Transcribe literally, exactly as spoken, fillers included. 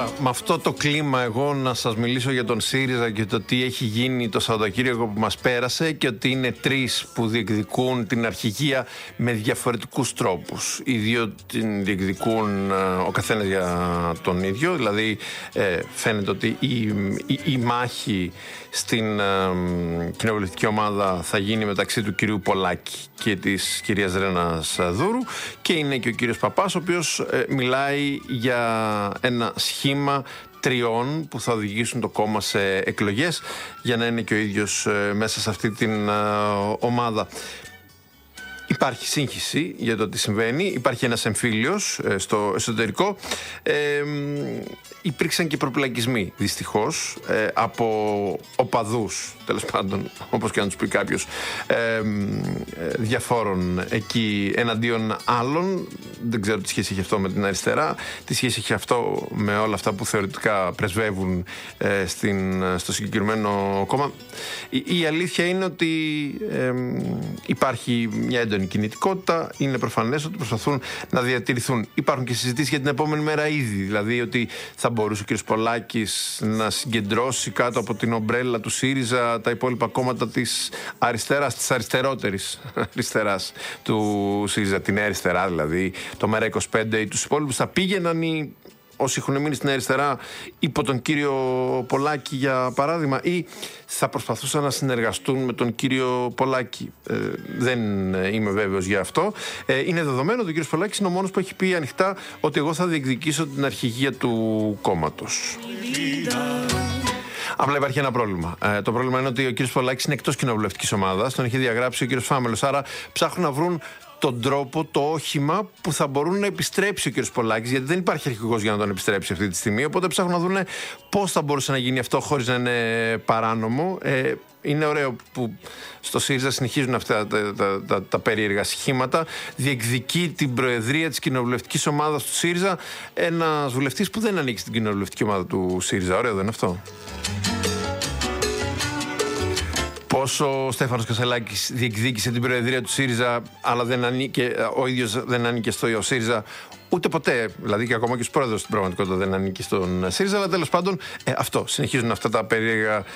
Τώρα, με αυτό το κλίμα, εγώ να σας μιλήσω για τον ΣΥΡΙΖΑ και το τι έχει γίνει το Σαββατοκύριακο που μας πέρασε και ότι είναι τρεις που διεκδικούν την αρχηγία με διαφορετικούς τρόπους. Οι δύο την διεκδικούν ο καθένας για τον ίδιο, δηλαδή ε, φαίνεται ότι η, η, η μάχη στην ε, κοινοβουλευτική ομάδα θα γίνει μεταξύ του κυρίου Πολάκη και της κυρίας Ρένας Δούρου και είναι και ο κύριος Παπάς, ο οποίος ε, μιλάει για ένα σχήμα τριών που θα οδηγήσουν το κόμμα σε εκλογές για να είναι και ο ίδιος ε, μέσα σε αυτή την ε, ομάδα. Υπάρχει σύγχυση για το τι συμβαίνει, υπάρχει ένας εμφύλιος ε, στο εσωτερικό. Ε, υπήρξαν και προπλαγισμοί, δυστυχώς, ε, από οπαδούς, τέλος πάντων, όπως και να τους πει κάποιος, ε, ε, διαφόρων εκεί εναντίον άλλων. Δεν ξέρω τι σχέση έχει αυτό με την αριστερά, τι σχέση έχει αυτό με όλα αυτά που θεωρητικά πρεσβεύουν ε, στην, στο συγκεκριμένο κόμμα. Η, η αλήθεια είναι ότι ε, υπάρχει μια έντονη κινητικότητα, είναι προφανές ότι προσπαθούν να διατηρηθούν. Υπάρχουν και συζητήσεις για την επόμενη μέρα ήδη, δηλαδή ότι θα μπορούσε ο κ. Πολάκης να συγκεντρώσει κάτω από την ομπρέλα του ΣΥΡΙΖΑ τα υπόλοιπα κόμματα της αριστεράς, της αριστερότερης αριστεράς του ΣΥΡΙΖΑ, την νέα αριστερά δηλαδή, το ΜΕΡΑ είκοσι πέντε ή τους υπόλοιπους. Θα πήγαιναν οι όσοι έχουν μείνει στην αριστερά υπό τον κύριο Πολάκη, για παράδειγμα, ή θα προσπαθούσαν να συνεργαστούν με τον κύριο Πολάκη. Ε, δεν είμαι βέβαιος για αυτό. Ε, είναι δεδομένο ότι ο κύριος Πολάκης είναι ο μόνος που έχει πει ανοιχτά ότι εγώ θα διεκδικήσω την αρχηγία του κόμματος. Απλά υπάρχει ένα πρόβλημα. Ε, το πρόβλημα είναι ότι ο κύριος Πολάκης είναι εκτός κοινοβουλευτικής ομάδας, τον έχει διαγράψει ο κύριος Φάμελος. Άρα ψάχνουν να βρουν τον τρόπο, το όχημα που θα μπορούν να επιστρέψει ο κ. Πολάκης, γιατί δεν υπάρχει αρχηγός για να τον επιστρέψει αυτή τη στιγμή. Οπότε ψάχνουν να δουν πώς θα μπορούσε να γίνει αυτό χωρίς να είναι παράνομο. Ε, είναι ωραίο που στο ΣΥΡΙΖΑ συνεχίζουν αυτά τα, τα, τα, τα περίεργα σχήματα. Διεκδικεί την προεδρία της κοινοβουλευτικής ομάδας του ΣΥΡΙΖΑ ένας βουλευτής που δεν ανήκει στην κοινοβουλευτική ομάδα του ΣΥΡΙΖΑ. Ωραίο δεν είναι αυτό? Πόσο ο Στέφανος Κασσελάκης διεκδίκησε την προεδρία του ΣΥΡΙΖΑ, αλλά δεν ανήκε, ο ίδιος δεν ανήκε στο ΣΥΡΙΖΑ ούτε ποτέ. Δηλαδή και ακόμα και ο πρόεδρος στην πραγματικότητα δεν ανήκει στον ΣΥΡΙΖΑ. Αλλά τέλος πάντων, ε, αυτό. Συνεχίζουν αυτά τα περίεργα